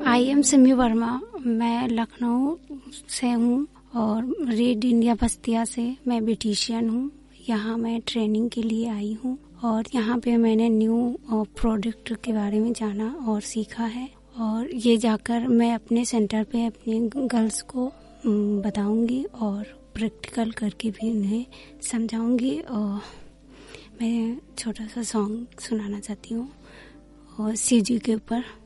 I am Simi Verma. मैं लखनऊ से हूँ और रेड इंडिया बस्तिया से मैं ब्यूटिशियन हूँ। यहाँ मैं ट्रेनिंग के लिए आई हूँ और यहाँ पे मैंने न्यू प्रोडक्ट के बारे में जाना और सीखा है, और ये जाकर मैं अपने सेंटर पे अपने गर्ल्स को बताऊंगी और प्रैक्टिकल करके भी उन्हें समझाऊंगी। और मैं छोटा सा सॉन्ग सुनाना चाहती हूँ और शिव जी के ऊपर।